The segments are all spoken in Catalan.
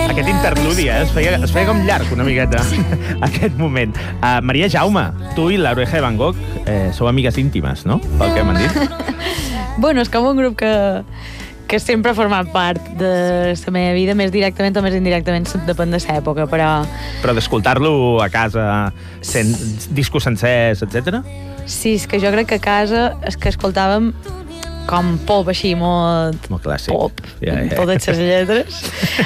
Aquest interludi, es feia com llarg una miqueta, aquest moment. Maria Jaume, tu i l'Oreja de Van Gogh sou amigues íntimes, no? Pel que m'han dit. Bueno, és com un grup que sempre ha format part de la meva vida, més directament o més indirectament, depèn de l'època, però... Però d'escoltar-lo a casa, discos sencers, etc. Sí, és que jo crec que a casa és que escoltàvem com pop així, molt clàssic. Pop, totes les lletres.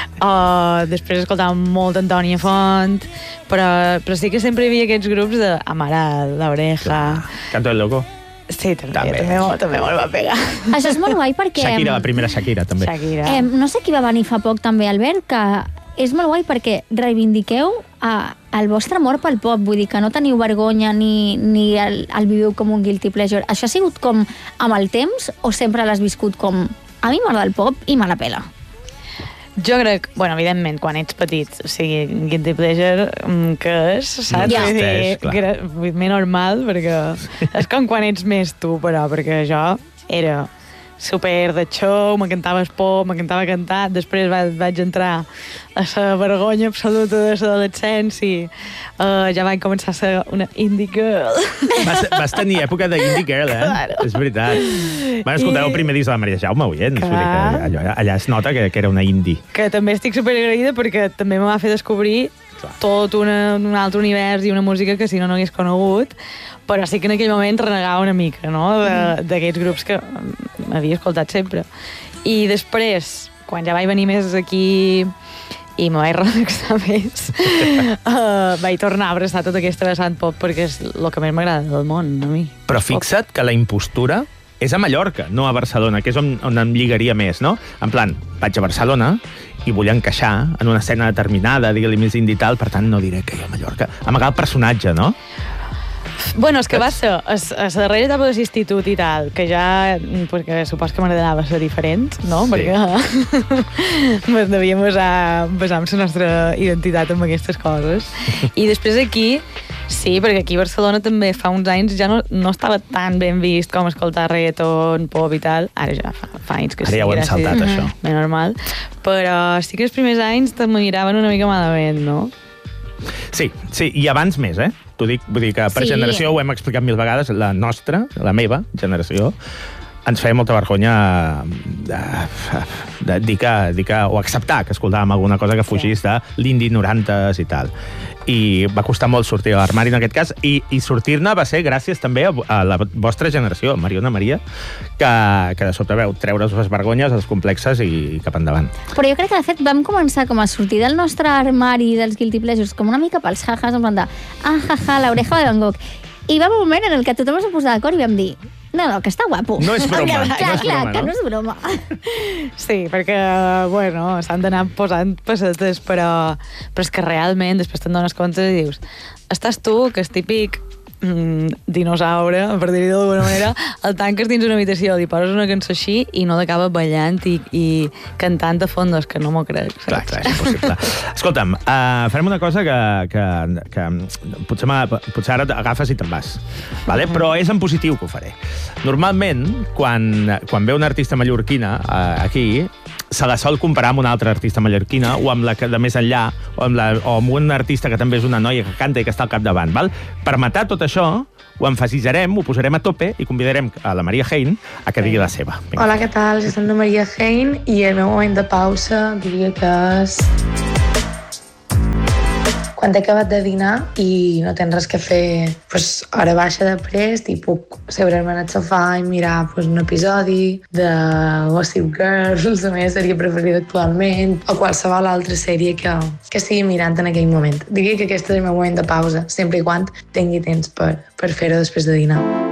Després escoltàvem molt Antònia Font, però sí que sempre hi havia aquests grups de Amaral, l'Oreja... Canto del Loco. Sí, també me'l va pegar. Això és molt guai perquè... Shakira, la primera Shakira, també. Shakira. No sé qui va venir fa poc també, Albert, que és molt guai perquè reivindiqueu el vostre amor pel pop, vull dir que no teniu vergonya ni el viviu com un guilty pleasure. Això ha sigut com amb el temps o sempre l'has viscut com a mi m'agrada el pop i me la pela? Jo crec, bueno, evidentment, quan ets petit, o sigui, guilty pleasure, què és, saps? Ja. Vull dir, normal, perquè és com quan ets més tu, però, perquè jo era super de show, m'encantava el pop, m'encantava cantar, després vaig entrar a la vergonya absoluta de l'adolescència, ja vaig començar a ser una indie girl. Vas tenir època d'indie girl, Claro. És veritat. Van escoltar el primer disc de la Maria Jaume, oients. Allà es nota que era una indie. Que també estic superagraïda perquè també me va fer descobrir tot un altre univers i una música que si no hagués conegut, però sí que en aquell moment renegava una mica, no?, d'aquests grups que havia escoltat sempre. I després, quan ja vaig venir més aquí i me vaig relaxar més, vaig tornar a abraçar tota aquesta vessant pop perquè és el que més m'agrada del món, a mi. Però fixa't que la impostura és a Mallorca, no a Barcelona, que és on em lligaria més, no? En plan, vaig a Barcelona i vull encaixar en una escena determinada, digue-li més indie tal, per tant no diré que hi a Mallorca. Amagar el personatge, no? Bueno, és que va ser a la darrera etapa de l'institut i tal, que ja, perquè supos que m'agradava ser diferent, no? Sí. Perquè devíem basar en la nostra identitat en aquestes coses. I després aquí, sí, perquè aquí a Barcelona també fa uns anys ja no estava tan ben vist com escoltar reggaeton, pop i tal. Ara ja fa anys que sí. Ara ja ho hem saltat, això. Ben normal. Però sí que els primers anys te miraven una mica malament, no? Sí, i abans més, T'ho dic, vull dir que per generació, ho hem explicat 1000 vegades, la nostra, la meva generació, ens feia molta vergonya de dir que, o acceptar que escoltàvem alguna cosa que fugís de l'indie 90s i tal. I va costar molt sortir de l'armari en aquest cas, i sortir-ne va ser gràcies també a la vostra generació, Mariona, Maria, que de sobte veu treure's les vergonyes, els complexes i cap endavant. Però jo crec que de fet vam començar com a sortir del nostre armari dels guilty pleasures com una mica pels jajas, en plan de l'Oreja de Van Gogh. I va un moment en el que tothom es va posar d'acord i vam dir no, que està guapo. No és broma. Clar, que no és broma. Sí, perquè, bueno, s'han d'anar posant pessetes, però és que realment després te'n dones compte i dius, estàs tu, que és típic dinosaure, per dir-ho d'alguna manera, el tanques dins una habitació, li poses una cançó així i no l'acaba ballant i cantant a fondos, que no m'ho crec. Clar, és impossible. Escolta'm, farem una cosa que potser ara agafes i te'n vas, vale? Però és en positiu que ho faré. Normalment, quan ve una artista mallorquina aquí, se la sol comparar amb una altra artista mallorquina o amb la de més enllà o amb un artista que també és una noia que canta i que està al capdavant. Val? Per matar tot això, ho emfasitzarem, ho posarem a tope i convidarem a la Maria Hein a que digui la seva. Vinga. Hola, què tal? Jo soc la Maria Hein i el meu moment de pausa diria que és quan he acabat de dinar i no tens res que fer hora baixa després i puc seure'm en el sofà i mirar un episodi de Gossip Girl, la meva sèrie preferida actualment, o qualsevol altra sèrie que estigui mirant en aquell moment. Diria que aquest és el meu moment de pausa, sempre i quan tingui temps per fer-ho després de dinar.